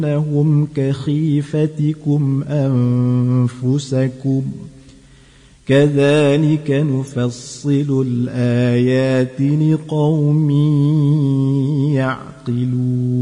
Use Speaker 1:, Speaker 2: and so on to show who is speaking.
Speaker 1: هم كخيفتكم أنفسكم كذلك نفصل الآيات لقوم يعقلون